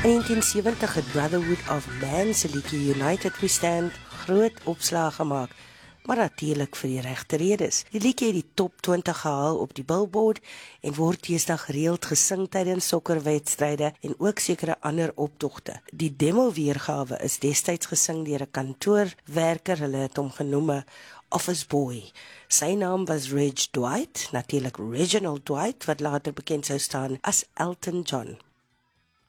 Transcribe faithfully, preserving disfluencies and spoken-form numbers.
In negentien sewentig het Brotherhood of Man se liedjie United We Stand groot opslag gemaak, maar natuurlik vir die regte redes. Die liedjie het die top twintig gehaal op die Billboard en word deesdae gereeld gesing tydens sokkerwedstryde en ook sekere ander optogte. Die demo-weergawe is destyds gesing deur 'n kantoorwerker, hulle het hom genoem 'n office boy. Sy naam was Reg Dwight, natuurlik Reginald Dwight, wat later bekend sou staan as Elton John.